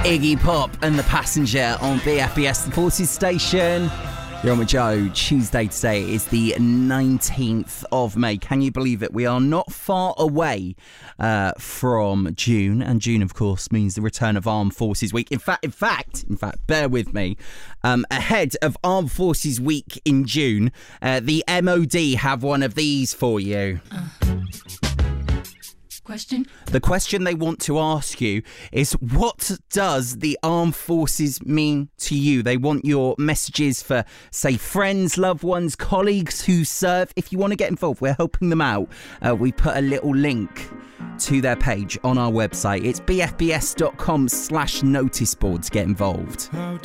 Iggy Pop and The Passenger on BFBS, the Forces station. You're on with Joe. Tuesday today is the 19th of May. Can you believe it? We are not far away from June. And June, of course, means the return of Armed Forces Week. In fact, bear with me. Ahead of Armed Forces Week in June, the MOD have one of these for you. Question? The question they want to ask you is, what does the armed forces mean to you? They want your messages for, say, friends, loved ones, colleagues who serve. If you want to get involved, we're helping them out. We put a little link to their page on our website. It's bfbs.com/noticeboard to get involved.